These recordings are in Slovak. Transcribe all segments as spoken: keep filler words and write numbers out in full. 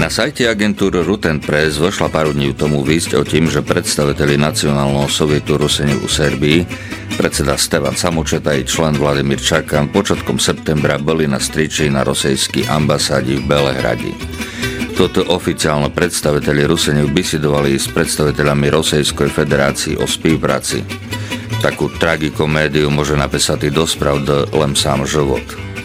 Na sajte agentúry Ruten Press vošla pár dní tomu výsť o tým, že predstaviteľi Nacionálneho sovietu Ruseňov u Serbii, predseda Stevan Samočeta i člen Vladimír Čakan počiatkom septembra boli na striči na rosejskej ambasádi v Belehradi. Toto oficiálne predstaviteľi Ruseňov bisedovali s predstaviteľami Rosejskej federácii o spolupráci. Takú tragikomédiu môže napísať i dospravd len sám život.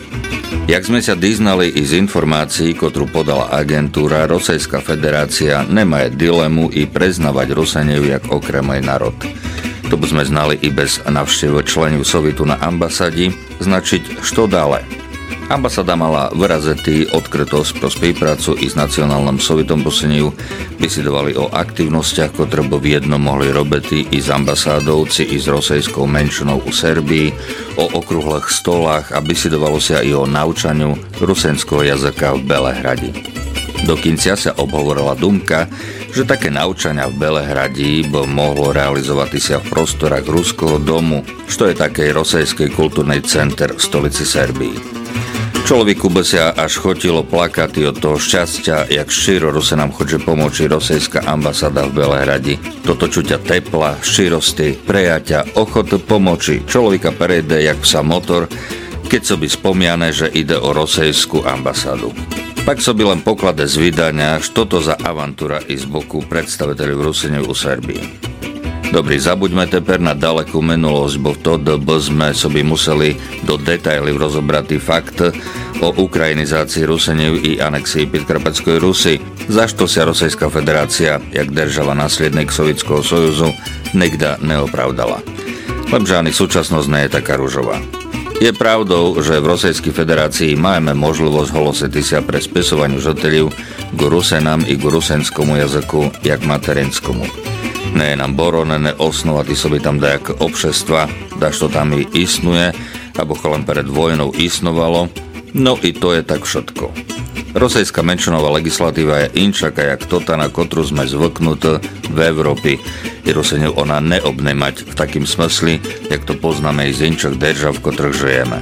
Jak sme sa diznali i z informácií, ktorú podala agentúra, Rosejská federácia nemá dilemu i preznávať Ruseňov jak okremej národ. To by sme znali i bez navštevy členov Sovietu na ambasádi, značiť što dále. Ambasáda mala vyrazetý odkrytosť pro spoluprácu i s Nacionálnym sovietom Ruseňov, bisedovali o aktivnostiach, ktoré by v jednom mohli robiť i s ambasádovci i s rosejskou menšinou u Serbii, o okrúhlych stolách a bisedovalo sa i o naučaniu rusenského jazyka v Belehradi. Dokonca sa obhovorila dumka, že také naučania v Belehradi by mohlo realizovať sa v prostorách Ruského domu, što je také rosejský kultúrny center v stolici Serbii. Človeku by sa až chotilo plakať od toho šťastia, jak širo Rusenám chodže pomôči rosejská ambasáda v Belehradi. Toto čuťa tepla, širosti, prejaťa, ochotu pomoci. Človeka prejde jak psa motor, keď so by spomiane, že ide o rosejskú ambasádu. Pak so by len poklade z vydania, što to za avantúra i z boku predstaviteľov Ruseňov u Serbii. Dobrý, zabuďme teper na dalekú minulosť, bo v to dobu sme sobi museli do detailov rozobrať fakt o ukrajinizácii Ruseňov i anexii Podkarpatskej Rusy, zašto sa Rosejská federácia, jak država následník Sovietskeho sojuzu, nikda neopravdala. Lenže ani súčasnosť nie je taká ružová. Je pravdou, že v Rosejskej federácii máme možnosť holosiť sa pre spisovaniu žiteľov k Rusenám i k rusenskému jazyku jak materinskomu. Ne je nám boronené osnovati sobi tam dajaké obšestva, da što tam i istnuje, abo len pred vojnou istnovalo, no i to je tak všetko. Rosejská menšinová legislatíva je inčaká jak tota, na ktorú sme zvyknutí v Európe. I Ruseňov ona neobne mať v takým smysli, jak to poznáme i z inčak držav, v ktorých žijeme.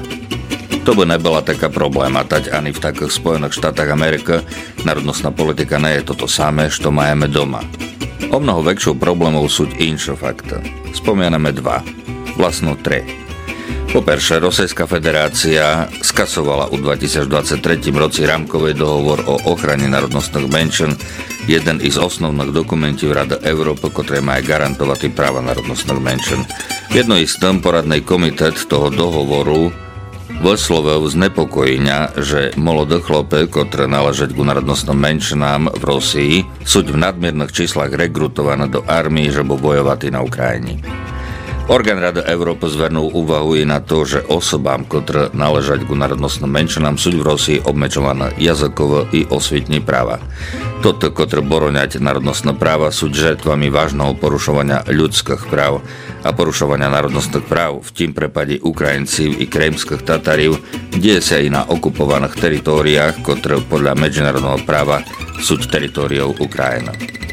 To by nebola taká probléma, tať ani v takých Spojených štátach Ameriky národnostná politika nie je toto samé, što majeme doma. O mnoho väčšou problémov sú inšo fakta. Spomianame dva, vlastno tri. Poperše, Rosejská federácia skasovala u dvetisícdvadsaťtri roci rámkový dohovor o ochrane národnostných menšín, jeden z osnovných dokumentov Rady Európy, ktoré má garantovať práva národnostných menšín. Jedno z tom poradný komitet toho dohovoru vyslovil znepokojenia, že molodé chlopy, ktoré náležať ku národnostným menšinám v Rosii, sú v nadmiernych číslach rekrutované do armii, že bo bojovať na Ukrajine. Orgán Rady Európy zvernul úvahu i na to, že osobám, ktoré náležať ku národnostným menšinám, sú v Rosii obmečované jazykové i osvietní práva. Toto, ktoré boroňať národnostné práva, sú žrtvami vážneho porušovania ľudských práv a porušovania národnostných práv, v tým prepade Ukrajincov i krymských Tatarov, deje sa i na okupovaných teritóriách, ktoré podľa medzinárodného práva sú teritóriou Ukrajiny.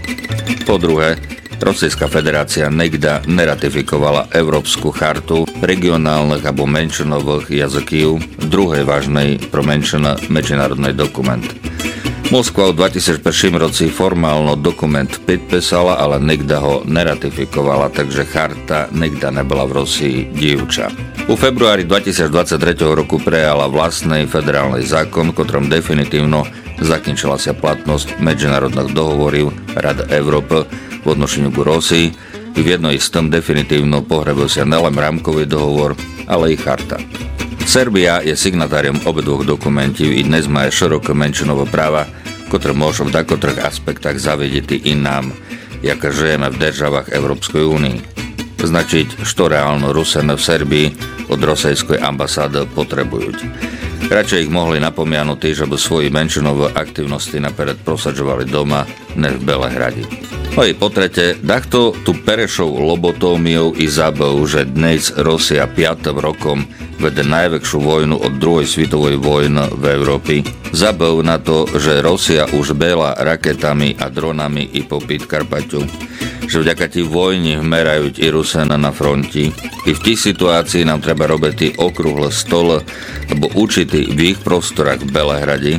Po druhé, Rosejská federácia nikda neratifikovala Európsku chartu regionálnych alebo menšinových jazykov, druhej vážnej pro menšina medzinárodný dokument. Moskva v dvetisícjeden roci formálno dokument podpísala, ale nikda ho neratifikovala, takže charta nikda nebola v Rosii dievča. U februári dvetisícdvadsaťtri roku prejala vlastný federálny zákon, ktorom definitívno zakončila sa platnosť medzinárodných dohovorov Rady Európy v odnošeniu ku Rosii. V jedno z tom definitívno pohrebil sa nelen rámkový dohovor, ale i charta. Serbia je signatáriom obidvoch dokumentov i dnes má široké menšinové práva, ktoré môžu v takotrych aspektách zavedieť i nám, jak žijeme v državách Európskej únii. Značiť, što reálno Rusene v Serbii od Rosejskej ambasády potrebujú. Radšej ich mohli napomianuť, že by svoji menšinové aktivnosti napered prosadzovali doma, ne v Belehradi. No i po tretie, dachto tu perešou lobotómiou i zabou, že dnes Rusia piatým rokom vede najväčšiu vojnu od druhej svetovej vojny v Európe. Zabou na to, že Rusia už bela raketami a dronami i po Podkarpaťu, že vďaka tí vojni hmerajú i Rusena na fronti. I v tí situácii nám treba robiť okrúhle stole, alebo učiti v ich prostorách v Belehrade,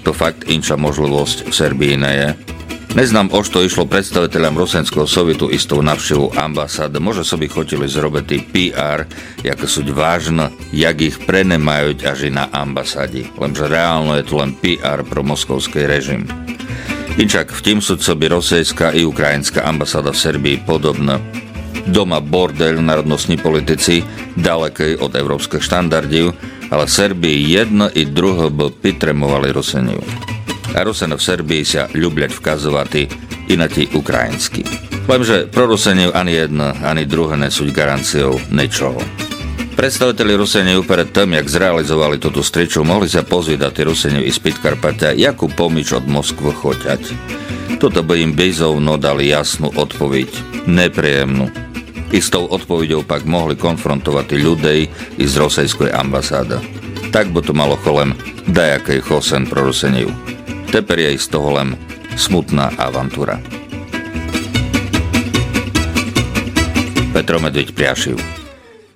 to fakt inča možlivosť v Serbii ne je. Neznám, o što išlo predstaviteľom Rusenského sovjetu istou navštevu ambasád. Može so by chotili zrobiti pé er, jaké sú vážne, jak ich prenemajú až i na ambasádi. Lenže reálno je to len pé er pro moskovský režim. Inčak v tým sú by rosejská i ukrajinská ambasáda v Serbii podobná. Doma bordel národnostní politici, dalekej od európskych štandardів, ale v Serbii jedno i druho by pitremovali Ruseniu. A Rusene v Serbii sa ľubľať vkazovati i na tí ukrajinskí. Lenže pro Ruseniev ani jedno, ani druhé nesú garanciou ničoho. Predstaviteľi Ruseniev pred tým, jak zrealizovali túto striču, mohli sa pozvídať Ruseniev i z Podkarpatia, jakú pomič od Moskvy choťať. Toto by im bezovno dali jasnú odpoveď, nepríjemnú. I s tou odpoveďou pak mohli konfrontovať ľudí i z rosejskej ambasády. Tak by to malo cholem dajakej chosen pro Ruseniev. Teper je z toho len smutná avantúra. Petro Medveď Priašiv.